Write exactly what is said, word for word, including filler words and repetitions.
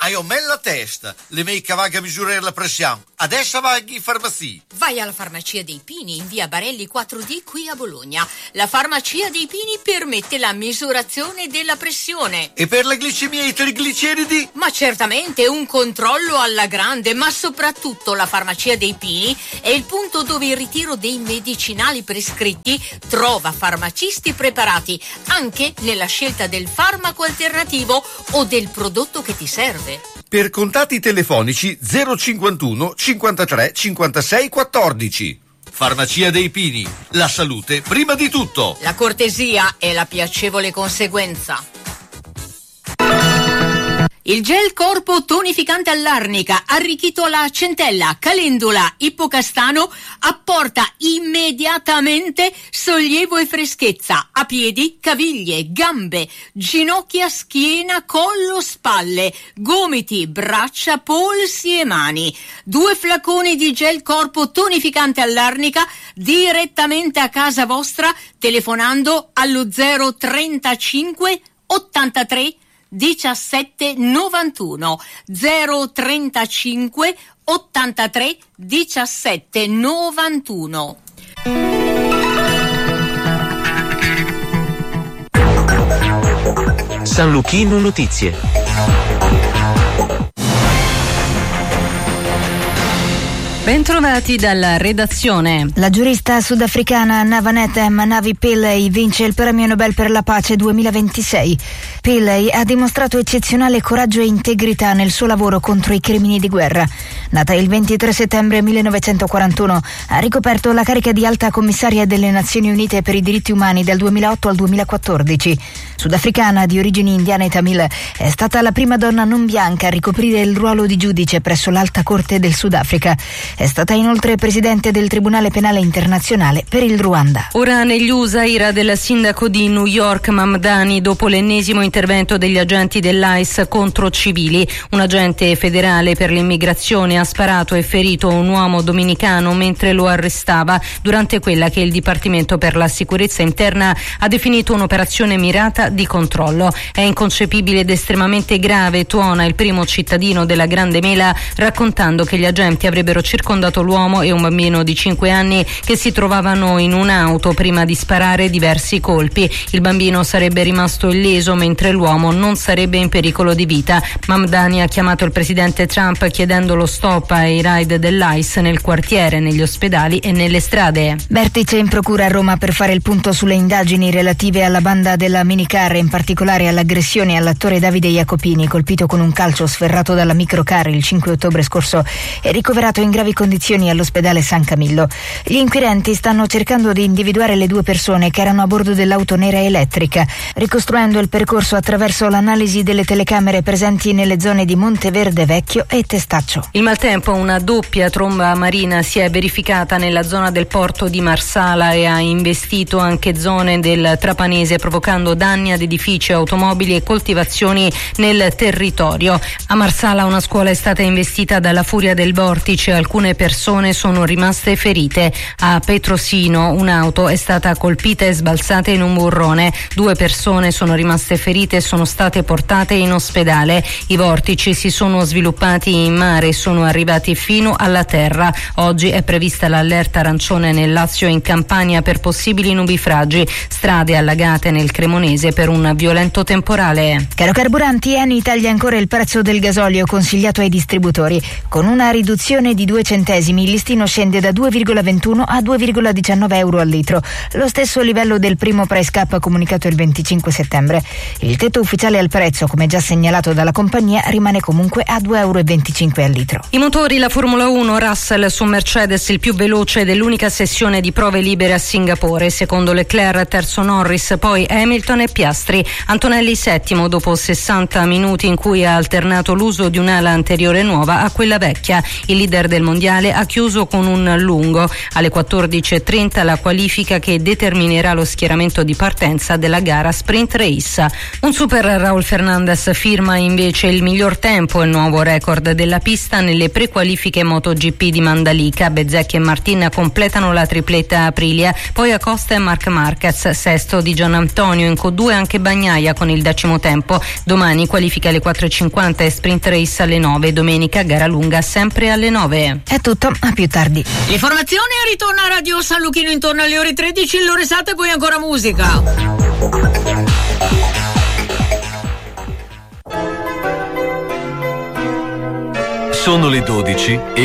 hai o me la testa, le mei che vaga a misurare la pressione. Adesso vai in farmacia. Vai alla Farmacia dei Pini in via Barelli quattro D qui a Bologna. La Farmacia dei Pini permette la misurazione della pressione. E per la glicemia e i trigliceridi? Ma certamente un controllo alla grande, ma soprattutto la Farmacia dei Pini è il punto dove il ritiro dei medicinali prescritti trova farmacisti preparati anche nella scelta del farmaco alternativo o del prodotto che ti serve. Per contatti telefonici zero cinquantuno cinquantatré cinquantasei quattordici. Farmacia dei Pini, la salute prima di tutto. La cortesia è la piacevole conseguenza. Il gel corpo tonificante all'arnica, arricchito alla centella, calendula, ippocastano, apporta immediatamente sollievo e freschezza a piedi, caviglie, gambe, ginocchia, schiena, collo, spalle, gomiti, braccia, polsi e mani. Due flaconi di gel corpo tonificante all'arnica direttamente a casa vostra telefonando allo zero trentacinque ottantatré diciassette novantuno zero trentacinque ottantatré diciassette novantuno. San Luchino Notizie. Bentrovati dalla redazione. La giurista sudafricana Navanet Manavi Pillay vince il premio Nobel per la pace duemilaventisei. Pillay ha dimostrato eccezionale coraggio e integrità nel suo lavoro contro i crimini di guerra. Nata il ventitré settembre millenovecentoquarantuno, ha ricoperto la carica di alta commissaria delle Nazioni Unite per i diritti umani dal duemilaotto al duemilaquattordici. Sudafricana di origini indiane e tamil, è stata la prima donna non bianca a ricoprire il ruolo di giudice presso l'Alta Corte del Sudafrica. È stata inoltre presidente del Tribunale Penale Internazionale per il Ruanda. Ora negli U S A, ira del sindaco di New York Mamdani dopo l'ennesimo intervento degli agenti dell'I C E contro civili. Un agente federale per l'immigrazione ha sparato e ferito un uomo dominicano mentre lo arrestava durante quella che il Dipartimento per la Sicurezza Interna ha definito un'operazione mirata di controllo. È inconcepibile ed estremamente grave, tuona il primo cittadino della Grande Mela, raccontando che gli agenti avrebbero circondato l'uomo e un bambino di cinque anni che si trovavano in un'auto prima di sparare diversi colpi. Il bambino sarebbe rimasto illeso mentre l'uomo non sarebbe in pericolo di vita. Mamdani ha chiamato il presidente Trump chiedendo lo stop ai raid dell'I C E nel quartiere, negli ospedali e nelle strade. Vertice in procura a Roma per fare il punto sulle indagini relative alla banda della minicar e in particolare all'aggressione all'attore Davide Jacopini, colpito con un calcio sferrato dalla microcar il cinque ottobre scorso e ricoverato in gravi condizioni all'ospedale San Camillo. Gli inquirenti stanno cercando di individuare le due persone che erano a bordo dell'auto nera elettrica, ricostruendo il percorso attraverso l'analisi delle telecamere presenti nelle zone di Monteverde Vecchio e Testaccio. Il maltempo, una doppia tromba marina si è verificata nella zona del porto di Marsala e ha investito anche zone del Trapanese, provocando danni ad edifici, automobili e coltivazioni nel territorio. A Marsala una scuola è stata investita dalla furia del vortice, alcune persone sono rimaste ferite. A Petrosino un'auto è stata colpita e sbalzata in un burrone, due persone sono rimaste ferite e sono state portate in ospedale. I vortici si sono sviluppati in mare e sono arrivati fino alla terra. Oggi è prevista l'allerta arancione nel Lazio e in Campania per possibili nubifragi, strade allagate nel Cremonese per un violento temporale. Caro carburanti, Eni taglia ancora il prezzo del gasolio consigliato ai distributori. Con una riduzione di due centesimi il listino scende da due virgola ventuno a due virgola diciannove euro al litro, lo stesso livello del primo price cap comunicato il venticinque settembre. Il tetto ufficiale al prezzo, come già segnalato dalla compagnia, rimane comunque a due virgola venticinque euro al litro. I motori, la Formula uno, Russell su Mercedes il più veloce dell'unica sessione di prove libere a Singapore, secondo Leclerc, terzo Norris, poi Hamilton e Piastri. Antonelli settimo dopo sessanta minuti in cui ha alternato l'uso di un'ala anteriore nuova a quella vecchia. Il leader del mondiale mondiale ha chiuso con un lungo. Alle quattordici e trenta la qualifica che determinerà lo schieramento di partenza della gara sprint race. Un super Raul Fernandez firma invece il miglior tempo e il nuovo record della pista nelle prequalifiche MotoGP di Mandalika. Bezzecchi e Martin completano la tripletta Aprilia, poi Acosta e Marc Marquez, sesto di Gianantonio, in Q due anche Bagnaia con il decimo tempo. Domani qualifica alle quattro e cinquanta e sprint race alle nove, domenica gara lunga sempre alle nove. È tutto, a più tardi. Informazioni e ritorna a Radio San Luchino intorno alle ore tredici, l'ora esatta e poi ancora musica. Sono le dodici e